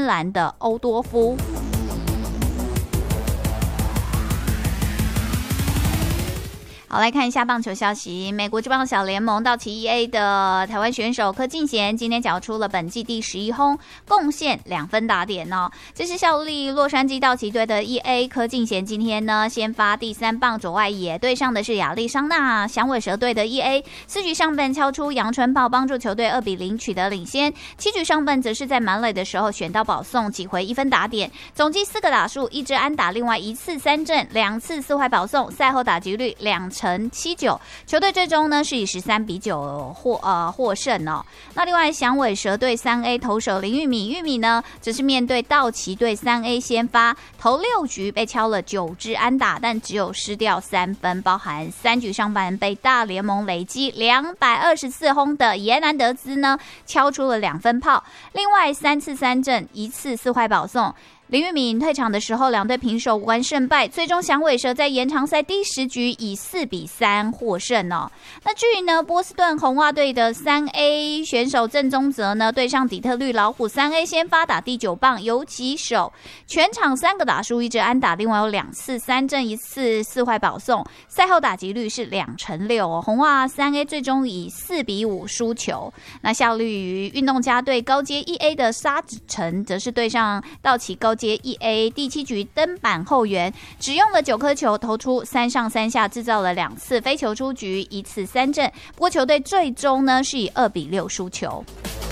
芬兰的欧多夫。好，来看一下棒球消息。美国职棒小联盟道奇 EA 的台湾选手柯敬贤今天缴出了本季第11轰，贡献2分打点哦。这是效力洛杉矶道奇队的 EA 柯敬贤今天呢先发第3棒左外野，对上的是亚利桑那响尾蛇队的 EA。4局上半敲出阳春炮，帮助球队2-0取得领先。7局上半则是在满垒的时候选到保送，挤回1分打点，总计4个打数，1支安打，另外1次3振，2次4坏保送，赛后打击率2.79%，球队最终呢是以13-9获胜哦。那另外响尾蛇队3A 投手林玉米呢，则是面对道奇队3A 先发，投6局被敲了9支安打，但只有失掉3分，包含3局上半被大联盟累积224轰的耶南德兹呢敲出了2分炮，另外3次3振，1次4坏保送。林玉敏退场的时候，两队平手无关胜败，最终响尾蛇在延长赛第10局以4-3获胜哦。那至于呢，波士顿红袜队的3A 选手郑宗泽呢，对上底特律老虎3A 先发打第9棒，有几手，全场3个打数，1支安打，另外有2次3振，1次4坏保送，赛后打击率是2成6哦。红袜3A 最终以4-5输球。那效力于运动家队高阶 1A 的沙子成，则是对上道奇高阶1A 第7局登板后援，只用了9颗球，投出3上3下，制造了2次飞球出局，1次3振。不过球队最终呢是以2-6输球。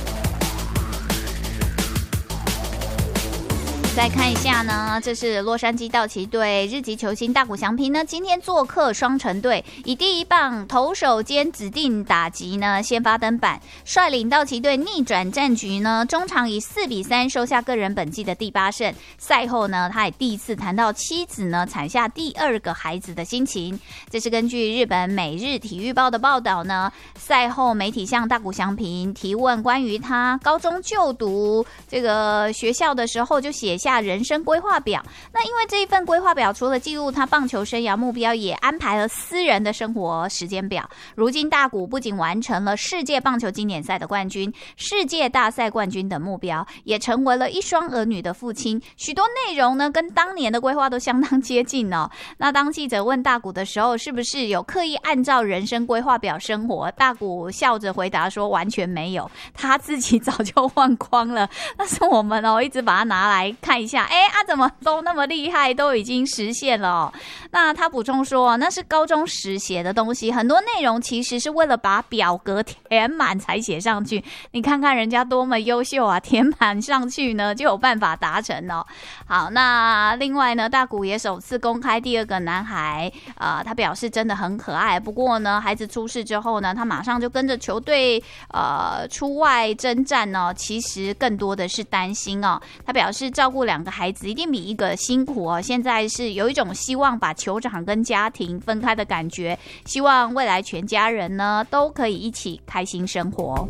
再看一下呢，这是洛杉矶道奇队日籍球星大谷翔平呢，今天做客双城队，以第1棒投手兼指定打击呢先发登板，率领道奇队逆转战局呢，中场以4-3收下个人本季的第8胜。赛后呢，他也第一次谈到妻子呢产下第2个孩子的心情。这是根据日本每日体育报的报道呢，赛后媒体向大谷翔平提问关于他高中就读这个学校的时候，就写下人生规划表。那因为这一份规划表除了记录他棒球生涯目标，也安排了私人的生活时间表。如今大谷不仅完成了世界棒球经典赛的冠军、世界大赛冠军等目标，也成为了1双儿女的父亲。许多内容呢跟当年的规划都相当接近哦。那当记者问大谷的时候，是不是有刻意按照人生规划表生活？大谷笑着回答说完全没有，他自己早就忘光了。但是我们一直把它拿来看一下，怎么都那么厉害，都已经实现了哦。那他补充说，那是高中时写的东西，很多内容其实是为了把表格填满才写上去。你看看人家多么优秀啊，填满上去呢就有办法达成哦。好，那另外呢，大谷也首次公开第2个男孩，他表示真的很可爱。不过呢，孩子出事之后呢，他马上就跟着球队出外征战哦。其实更多的是担心哦。他表示照顾2个孩子一定比1个辛苦哦。现在是有一种希望把球场跟家庭分开的感觉，希望未来全家人呢都可以一起开心生活。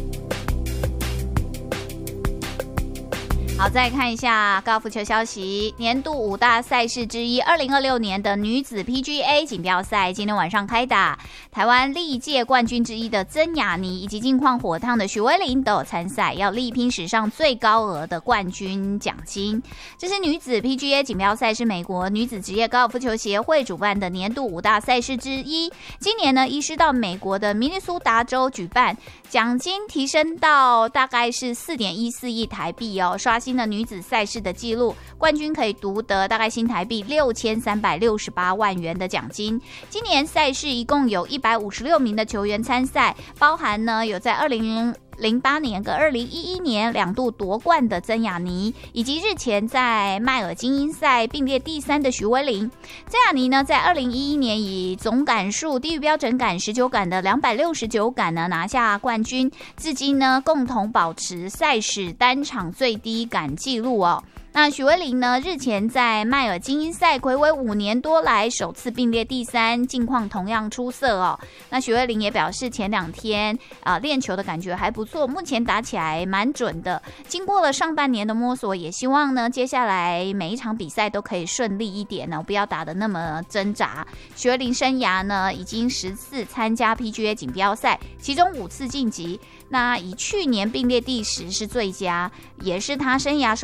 好，再看一下高尔夫球消息。年度5大赛事之一，2026年的女子 PGA 锦标赛今天晚上开打。台湾历届冠军之一的曾雅妮以及近况火烫的许薇琳都有参赛，要力拼史上最高额的冠军奖金。这是女子 PGA 锦标赛，是美国女子职业高尔夫球协会主办的年度5大赛事之一。今年呢，移师到美国的明尼苏达州举办，奖金提升到大概是4.14亿台币哦，刷新了女子赛事的记录，冠军可以独得大概新台币6368万元的奖金。今年赛事一共有156名的球员参赛，包含呢有在2008年跟2011年2度夺冠的曾雅妮，以及日前在迈尔精英赛并列第3的许薇琳。曾雅妮呢，在2011年以总杆数低于标准杆19杆的269杆呢拿下冠军，至今呢共同保持赛史单场最低杆纪录哦。那许薇琳呢，日前在迈尔精英赛睽违5年多来首次并列第3，近况同样出色哦。那许薇琳也表示前2天练球的感觉还不错，目前打起来蛮准的。经过了上半年的摸索，也希望呢接下来每一场比赛都可以顺利一点呢，不要打得那么挣扎。许薇琳生涯呢已经10次参加 PGA 锦标赛，其中5次晋级。那以去年并列第10是最佳，也是他生涯首